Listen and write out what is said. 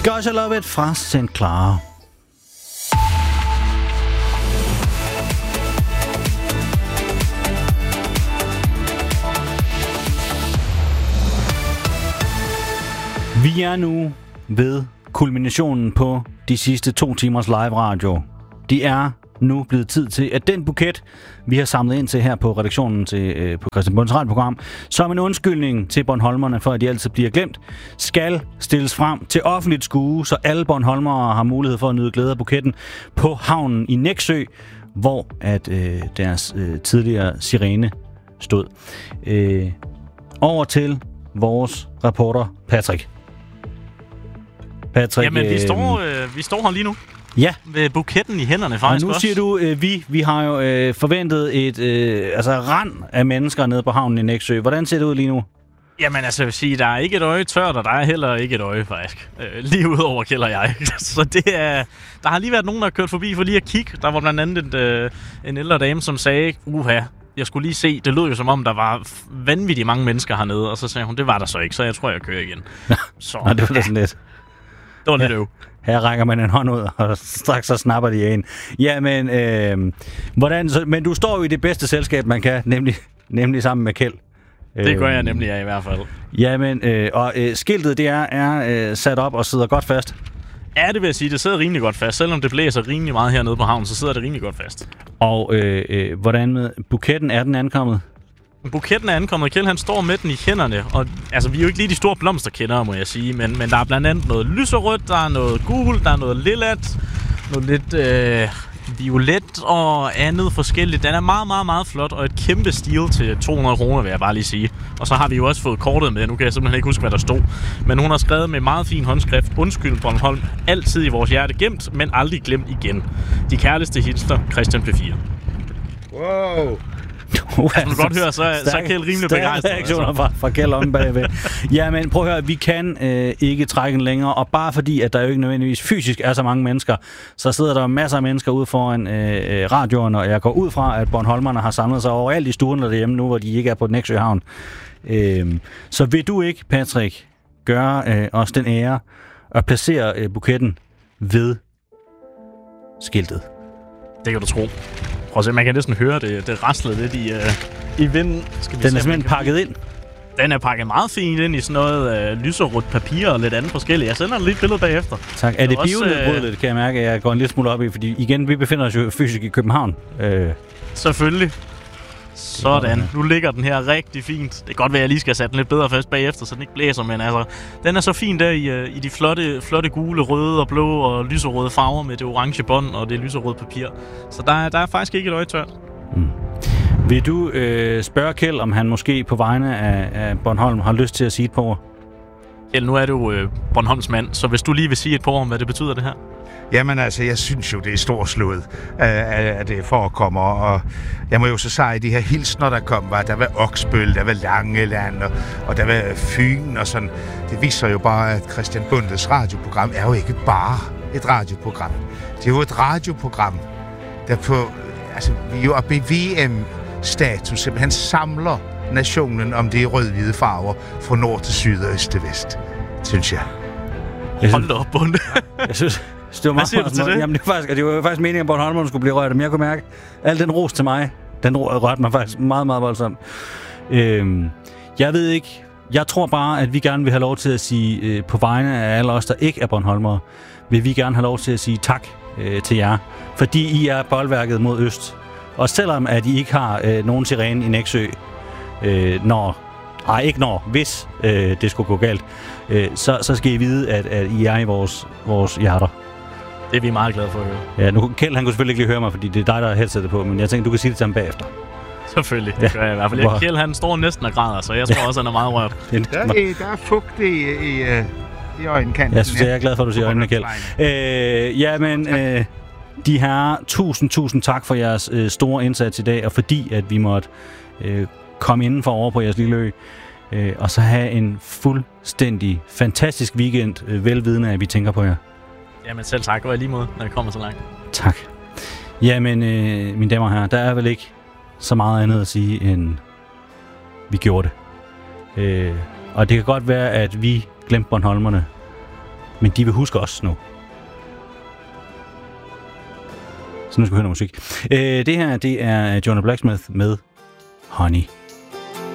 Gosh, I Love It fra St. Clara. Vi er nu ved kulminationen på de sidste 2 timers live radio. Det er nu blevet tid til, at den buket, vi har samlet ind til her på redaktionen til på Christian Bondes radioprogram, som en undskyldning til bornholmerne for, at de altid bliver glemt, skal stilles frem til offentligt skue, så alle bornholmere har mulighed for at nyde glæde af buketten på havnen i Nexø, hvor at deres tidligere sirene stod. Over til vores reporter Patrick. Jamen, vi står her lige nu. Ja. Med buketten i hænderne, faktisk. Og nu siger du, vi har jo forventet et rand af mennesker nede på havnen i Nexø. Hvordan ser det ud lige nu? Jamen, altså, jeg vil sige, der er ikke et øje tørt, og der er heller ikke et øje, faktisk. Lige udover Kjeld og jeg. Så det er... Der har lige været nogen, der har kørt forbi for lige at kigge. Der var blandt andet en ældre dame, som sagde, jeg skulle lige se, det lød jo som om, der var vanvittigt mange mennesker hernede. Og så sagde hun, det var der så ikke, så jeg tror, jeg kører igen. Så, nå, det var da sådan lidt. Det var lidt øv. Her rækker man en hånd ud, og straks så snapper de en. Jamen, men du står jo i det bedste selskab, man kan, nemlig sammen med Kjeld. Det gør jeg nemlig, i hvert fald. Jamen, og skiltet, det er sat op og sidder godt fast. Ja, det vil jeg sige, det sidder rimelig godt fast. Selvom det blæser rimelig meget hernede på havnen, så sidder det rimelig godt fast. Og hvordan med buketten, er den ankommet? Buketten er ankommet, Kjeld han står med den i hænderne, og altså vi er jo ikke lige de store blomsterkendere, må jeg sige, men der er blandt andet noget lyserødt, der er noget gult, der er noget lillet, noget lidt violet og andet forskelligt. Den er meget, meget, meget flot, og et kæmpe stil til 200 kroner, vil jeg bare lige sige. Og så har vi jo også fået kortet med, nu kan jeg simpelthen ikke huske, hvad der stod, men hun har skrevet med meget fin håndskrift, undskyld Bornholm, altid i vores hjerte gemt, men aldrig glemt igen. De kærligste hilsner, Christian P4. Wow! Du kan godt høre, så er Kjeld rimelig begejstret. Reaktioner fra Kjeld om bagved. Jamen, prøv at høre, vi kan ikke trække den længere, og bare fordi, at der jo ikke nødvendigvis fysisk er så mange mennesker, så sidder der masser af mennesker ude foran radioen, og jeg går ud fra, at bornholmerne har samlet sig overalt i stuen derhjemme nu, hvor de ikke er på Nexø Havn. Så vil du ikke, Patrick, gøre os den ære at placere buketten ved skiltet? Det kan du tro. Prøv at se, man kan næsten høre det rasler lidt i vinden. Den er simpelthen pakket ind? Den er pakket meget fint ind i sådan noget lyserødt papir og lidt andet forskelligt. Jeg sender lige et billede bagefter. Tak. Er det bionedbrydeligt, kan jeg mærke, at jeg går en lille smule op i? Fordi igen, vi befinder os jo fysisk i København. Selvfølgelig. Sådan. Nu ligger den her rigtig fint. Det kan godt være, at jeg lige skal sætte den lidt bedre fast bagefter, så den ikke blæser, men altså, den er så fin der i de flotte gule, røde og blå og lyserøde farver med det orange bånd og det lyserøde papir. Så der er faktisk ikke et øje tørt. Vil du spørge Kjeld, om han måske på vegne af Bornholm har lyst til at sige et par ord? Kjeld, nu er du Bornholms mand, så hvis du lige vil sige et par ord om, hvad det betyder det her? Jamen altså, jeg synes jo, det er storslået, at det forekommer, og jeg må jo så sige, at de her hilsner, der kom, der var Oksbøl, der var Langeland, og der var Fyn og sådan. Det viser jo bare, at Christian Bondes radioprogram er jo ikke bare et radioprogram. Det er jo et radioprogram, der på, altså, vi er jo oppe i VM-status, simpelthen samler nationen om det rød-hvide farver fra nord til syd og øst til vest, synes jeg. Hold da op, Bonde. Jeg synes... Hvad siger du til det? Jamen, det var jo faktisk meningen, at Bornholmerne skulle blive rørt, men jeg kunne mærke, al den ros til mig, den rørte mig faktisk meget, meget voldsomt. Jeg ved ikke, jeg tror bare, at vi gerne vil have lov til at sige, på vegne af alle os, der ikke er Bornholmere, vil vi gerne have lov til at sige tak til jer, fordi I er boldværket mod øst. Og selvom at I ikke har nogen sirene i Nexø, hvis det skulle gå galt, så skal I vide, at I er i vores hjerter. Det er vi meget glade for at høre. Ja, nu Kjeld, han kunne selvfølgelig ikke lige høre mig, fordi det er dig, der har headsetet på, men jeg tænkte, du kan sige det til ham bagefter. Selvfølgelig, det gør jeg i hvert fald. Kjeld, han står næsten og græder, så jeg tror også, han er meget rørt. Der er fugt i øjenkanten. Jeg synes, jeg er glad for, at du siger øjnene, Kjeld. De her, tusind tak for jeres store indsats i dag, og fordi at vi måtte komme indenfor over på jeres lille ø, og så have en fuldstændig fantastisk weekend, velvidende, at vi tænker på jer. Jamen selv tak, og i lige måde, når vi kommer så langt. Tak. Jamen, mine damer og herrer, der er vel ikke så meget andet at sige, end vi gjorde det. Og det kan godt være, at vi glemte Bornholmerne, Men de vil huske os nu. Så nu skal vi høre noget musik. Det her, det er Jonah Blacksmith med Honey.